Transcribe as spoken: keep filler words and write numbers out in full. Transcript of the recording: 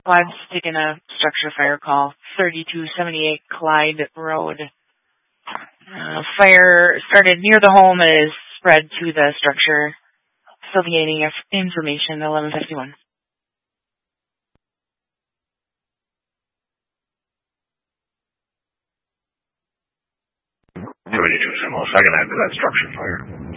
Squad's taking a structure fire call, thirty-two seventy-eight Clyde Road. Uh, fire started near the home and is spread to the structure. Still gaining information, eleven fifty-one. seventy-two, second after that structure fire.